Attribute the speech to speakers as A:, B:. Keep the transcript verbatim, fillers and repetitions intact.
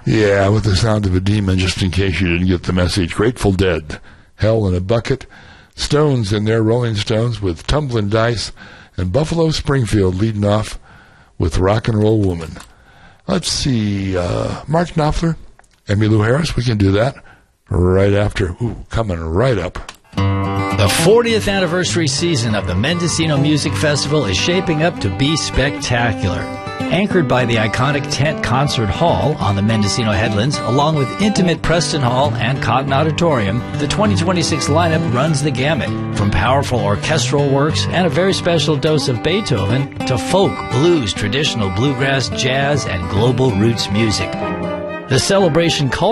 A: Yeah, with the sound of a demon, just in case you didn't get the message. Grateful Dead, Hell in a Bucket, Stones and their Rolling Stones with Tumblin' Dice, and Buffalo Springfield leading off with Rock and Roll Woman. Let's see, uh, Mark Knopfler, Emmylou Harris, we can do that right after, ooh, coming right up.
B: The fortieth anniversary season of the Mendocino Music Festival is shaping up to be spectacular. Anchored by the iconic Tent Concert Hall on the Mendocino Headlands, along with intimate Preston Hall and Cotton Auditorium, the twenty twenty-six lineup runs the gamut, from powerful orchestral works and a very special dose of Beethoven to folk, blues, traditional bluegrass, jazz, and global roots music. The celebration culminates